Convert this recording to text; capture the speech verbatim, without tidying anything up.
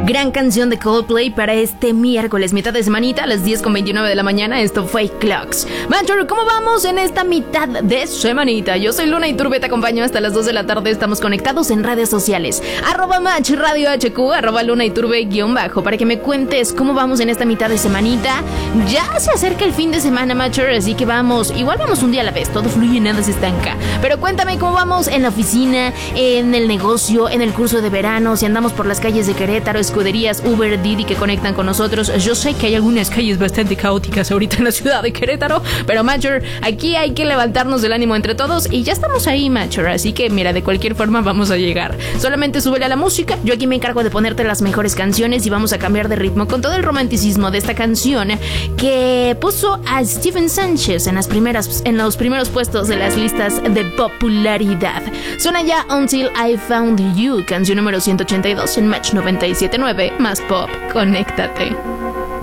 Gran canción de Coldplay para este miércoles, mitad de semanita, a las diez con veintinueve de la mañana. Esto fue Clocks. Macho, ¿cómo vamos en esta mitad de semanita? Yo soy Luna Iturbe, te acompaño hasta las dos de la tarde. Estamos conectados en redes sociales. Arroba Match Radio H Q, arroba Luna Iturbe guión bajo, para que me cuentes cómo vamos en esta mitad de semanita. Ya se acerca el fin de semana, Macho, así que vamos, igual vamos un día a la vez. Todo fluye y nada se estanca. Pero cuéntame cómo vamos en la oficina, en el negocio, en el curso de verano, si andamos por las calles de Querétaro, escuderías, Uber, Didi que conectan con nosotros. Yo sé que hay algunas calles bastante caóticas ahorita en la ciudad de Querétaro, pero Major, aquí hay que levantarnos el ánimo entre todos y ya estamos ahí, Major, así que mira, de cualquier forma vamos a llegar. Solamente súbele a la música, yo aquí me encargo de ponerte las mejores canciones y vamos a cambiar de ritmo con todo el romanticismo de esta canción que puso a Steven Sánchez en las primeras, en los primeros puestos de las listas de popularidad. Suena ya Until I Found You, canción número ciento ochenta y dos en Match noventa y siete punto nueve, más pop, conéctate.